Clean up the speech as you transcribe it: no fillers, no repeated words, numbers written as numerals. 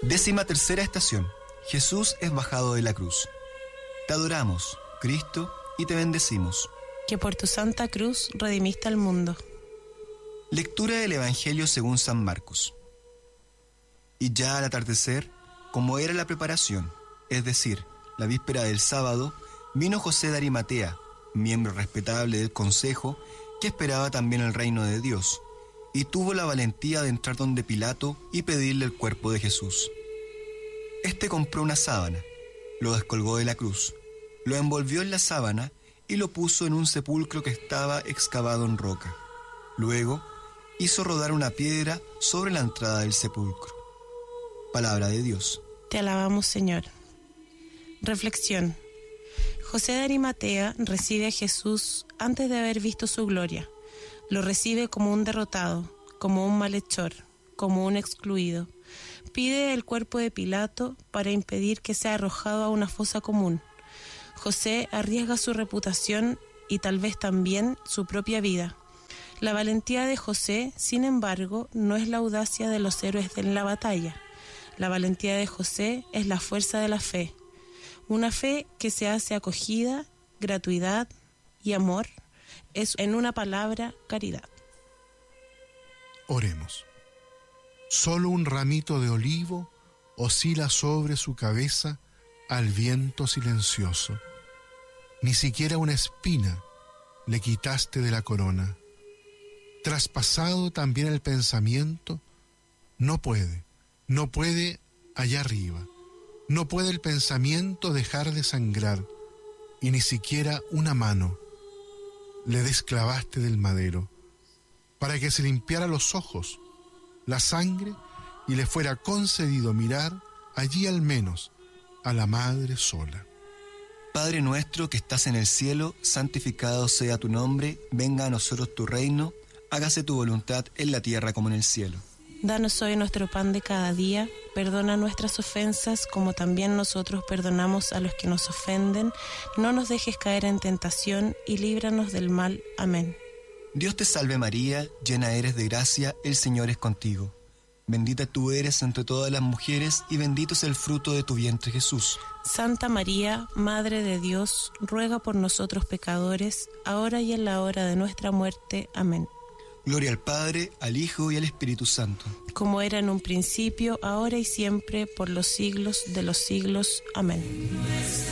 13ª estación. Jesús es bajado de la cruz. Te adoramos, Cristo, y te bendecimos. Que por tu santa cruz redimiste al mundo. Lectura del Evangelio según San Marcos. Y ya al atardecer, como era la preparación, es decir, la víspera del sábado, vino José de Arimatea, miembro respetable del consejo, que esperaba también el reino de Dios, y tuvo la valentía de entrar donde Pilato y pedirle el cuerpo de Jesús. Este compró una sábana, lo descolgó de la cruz, lo envolvió en la sábana y lo puso en un sepulcro que estaba excavado en roca. Luego hizo rodar una piedra sobre la entrada del sepulcro. Palabra de Dios. Te alabamos, Señor. Reflexión. José de Arimatea recibe a Jesús antes de haber visto su gloria. Lo recibe como un derrotado, como un malhechor, como un excluido. Pide el cuerpo de Pilato para impedir que sea arrojado a una fosa común. José arriesga su reputación y tal vez también su propia vida. La valentía de José, sin embargo, no es la audacia de los héroes en la batalla. La valentía de José es la fuerza de la fe. Una fe que se hace acogida, gratuidad y amor, es en una palabra, caridad. Oremos. Solo un ramito de olivo oscila sobre su cabeza al viento silencioso. Ni siquiera una espina le quitaste de la corona. Traspasado también el pensamiento, no puede allá arriba. No puede el pensamiento dejar de sangrar, y ni siquiera una mano le desclavaste del madero, para que se limpiara los ojos, la sangre, y le fuera concedido mirar allí al menos a la Madre sola. Padre nuestro que estás en el cielo, santificado sea tu nombre, venga a nosotros tu reino, hágase tu voluntad en la tierra como en el cielo. Danos hoy nuestro pan de cada día, perdona nuestras ofensas como también nosotros perdonamos a los que nos ofenden, no nos dejes caer en tentación y líbranos del mal. Amén. Dios te salve María, llena eres de gracia, el Señor es contigo. Bendita tú eres entre todas las mujeres y bendito es el fruto de tu vientre Jesús. Santa María, Madre de Dios, ruega por nosotros pecadores, ahora y en la hora de nuestra muerte. Amén. Gloria al Padre, al Hijo y al Espíritu Santo. Como era en un principio, ahora y siempre, por los siglos de los siglos. Amén.